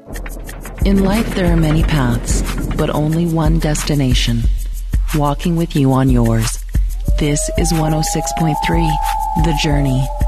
In life, there are many paths, but only one destination. Walking with you on yours. This is 106.3, The Journey.